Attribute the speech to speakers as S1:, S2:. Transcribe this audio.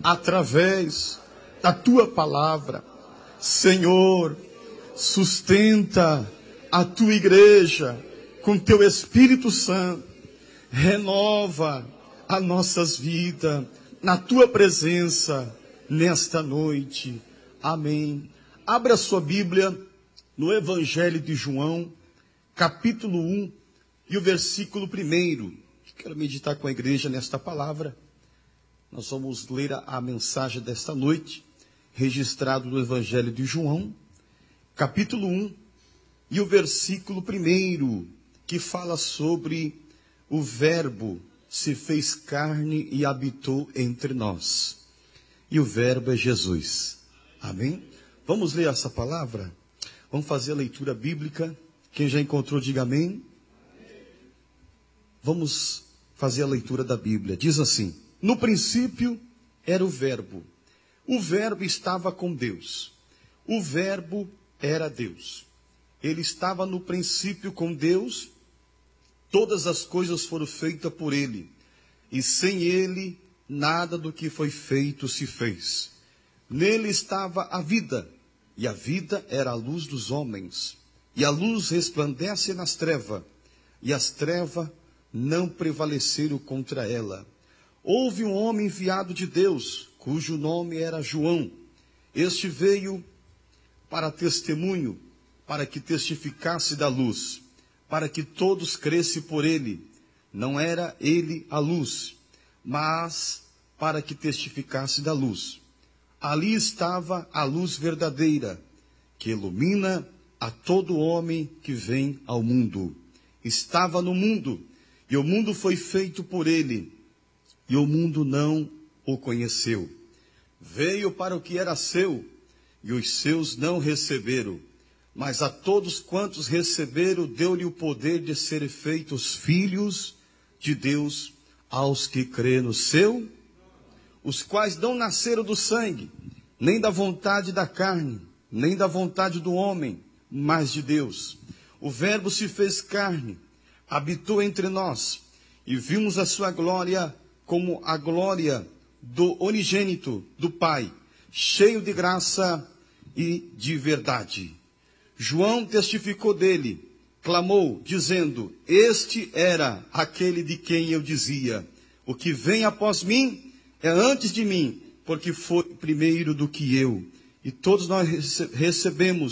S1: através da tua palavra. Senhor, sustenta a tua igreja com teu Espírito Santo. Renova as nossas vidas na tua presença nesta noite. Amém. Abra sua Bíblia no Evangelho de João, capítulo 1 e o versículo 1. Quero meditar com a igreja nesta palavra. Nós vamos ler a mensagem desta noite, registrado no Evangelho de João, capítulo 1 e o versículo 1, que fala sobre o Verbo se fez carne e habitou entre nós. E o Verbo é Jesus. Amém? Vamos ler essa palavra? Vamos fazer a leitura bíblica. Quem já encontrou, diga amém. Vamos fazer a leitura da Bíblia. Diz assim: no princípio era o Verbo. O Verbo estava com Deus. O Verbo era Deus. Ele estava no princípio com Deus. Todas as coisas foram feitas por ele. E sem ele, nada do que foi feito se fez. Nele estava a vida. E a vida era a luz dos homens. E a luz resplandece nas trevas. E as trevas não prevaleceram contra ela. Houve um homem enviado de Deus, cujo nome era João. Este veio para testemunho, para que testificasse da luz, para que todos crescem por ele. Não era ele a luz, mas para que testificasse da luz. Ali estava a luz verdadeira, que ilumina a todo homem que vem ao mundo. Estava no mundo, e o mundo foi feito por ele, e o mundo não o conheceu. Veio para o que era seu, e os seus não receberam. Mas a todos quantos receberam, deu-lhe o poder de serem feitos filhos de Deus, aos que crêem no seu, os quais não nasceram do sangue, nem da vontade da carne, nem da vontade do homem, mas de Deus. O Verbo se fez carne, habitou entre nós, e vimos a sua glória como a glória do unigênito do Pai, cheio de graça e de verdade. João testificou dele, clamou, dizendo: este era aquele de quem eu dizia: o que vem após mim é antes de mim, porque foi primeiro do que eu. E todos nós recebemos